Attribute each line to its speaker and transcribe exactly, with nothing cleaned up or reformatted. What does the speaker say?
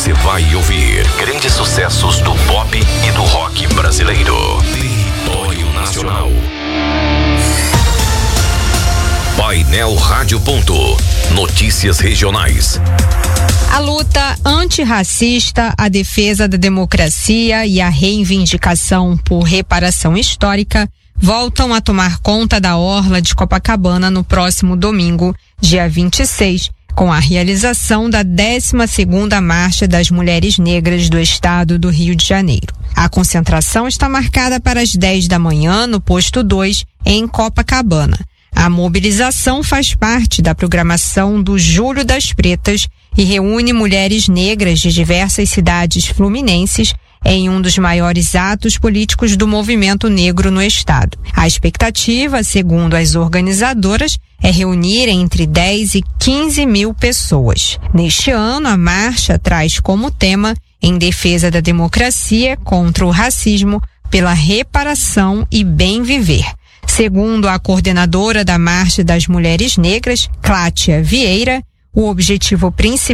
Speaker 1: Você vai ouvir grandes sucessos do pop e do rock brasileiro. Território Nacional. Painel Rádio Ponto. Notícias regionais.
Speaker 2: A luta antirracista, a defesa da democracia e a reivindicação por reparação histórica voltam a tomar conta da orla de Copacabana no próximo domingo, dia vinte e seis, com a realização da décima segunda Marcha das Mulheres Negras do Estado do Rio de Janeiro. A concentração está marcada para as dez da manhã no posto dois, em Copacabana. A mobilização faz parte da programação do Julho das Pretas e reúne mulheres negras de diversas cidades fluminenses em um dos maiores atos políticos do movimento negro no estado. A expectativa, segundo as organizadoras, é reunir entre dez e quinze mil pessoas. Neste ano, a marcha traz como tema em defesa da democracia contra o racismo, pela reparação e bem viver. Segundo a coordenadora da Marcha das Mulheres Negras, Clátia Vieira, o objetivo principal